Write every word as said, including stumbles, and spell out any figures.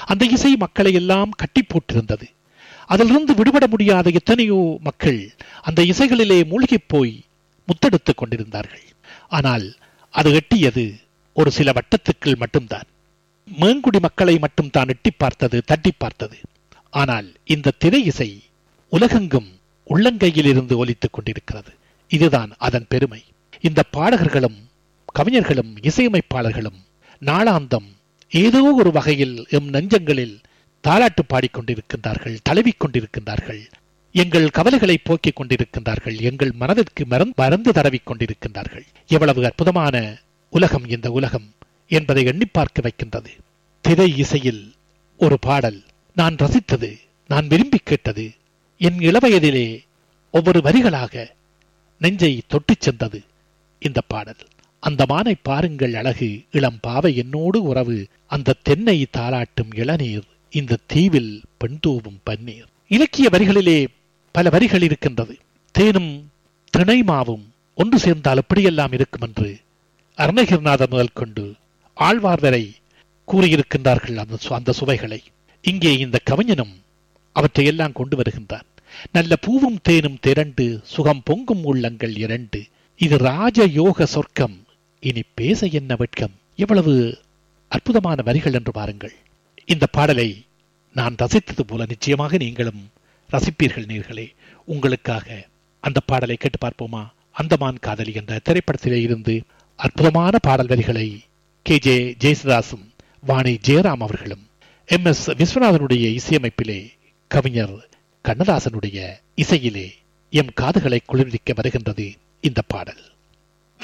அந்த இசை மக்களை எல்லாம் கட்டி போட்டிருந்தது. அதிலிருந்து விடுபட முடியாத எத்தனையோ மக்கள் அந்த இசைகளிலே மூழ்கி போய் முத்தெடுத்துக் கொண்டிருந்தார்கள். ஆனால் அது எட்டியது ஒரு சில வட்டத்துக்குள் மட்டும்தான். மேங்குடி மக்களை மட்டும் தான் எட்டி பார்த்தது, தட்டி பார்த்தது. ஆனால் இந்த திரை இசை உலகெங்கும் உள்ளங்கையில் இருந்து ஒலித்துக் கொண்டிருக்கிறது. இதுதான் அதன் பெருமை. இந்த பாடகர்களும் கவிஞர்களும் இசையமைப்பாளர்களும் நாளாந்தம் ஏதோ ஒரு வகையில் எம் நெஞ்சங்களில் தாலாட்டு பாடிக்கொண்டிருக்கின்றார்கள், தழுவிக் கொண்டிருக்கின்றார்கள். எங்கள் கவலைகளை போக்கிக் கொண்டிருக்கின்றார்கள், எங்கள் மனதிற்கு மறந்து மறந்து தடவிக் கொண்டிருக்கின்றார்கள். எவ்வளவு அற்புதமான உலகம் இந்த உலகம் என்பதை எண்ணி பார்க்க வைக்கின்றது. திரை இசையில் ஒரு பாடல் நான் ரசித்தது, நான் விரும்பி கேட்டது, என் இளவயதிலே ஒவ்வொரு வரிகளாக நெஞ்சை தொட்டுச் சென்றது இந்த பாடல். அந்த மானை பாருங்கள் அழகு, இளம் பாவை என்னோடு உறவு, அந்த தென்னை தாளாட்டும் இளநீர், இந்த தீவில் பெண் தூவும் பன்னீர். இலக்கிய வரிகளிலே பல வரிகள் இருக்கின்றது. தேனும் திணைமாவும் ஒன்று சேர்ந்தால் எப்படியெல்லாம் இருக்கும் என்று அருணகிரிநாதர் முதல் கொண்டு ஆழ்வார் வரை கூறியிருக்கின்றார்கள். அந்த அந்த சுவைகளை இங்கே இந்த கவிஞனும் அவற்றையெல்லாம் கொண்டு வருகின்றான். நல்ல பூவும் தேனும் திரண்டு சுகம் பொங்கும் உள்ளங்கள் இரண்டு, இது ராஜ யோக சொர்க்கம், இனி பேச என்ன வெட்கம். எவ்வளவு அற்புதமான வரிகள் என்று பாருங்கள். இந்த பாடலை நான் ரசித்தது போல நிச்சயமாக நீங்களும் ரசிப்பீர்கள் நேர்களே. உங்களுக்காக அந்த பாடலை கேட்டு பார்ப்போமா? அந்தமான் காதலி என்ற திரைப்படத்திலே இருந்து அற்புதமான பாடல் வரிகளை கே ஜே ஜெயசுதாசும் வாணி ஜெயராம் அவர்களும் எம் எஸ் விஸ்வநாதனுடைய இசையமைப்பிலே கவிஞர் கண்ணதாசனுடைய இசையிலே எம் காதுகளை குளிர்விக்க வருகின்றது இந்த பாடல்.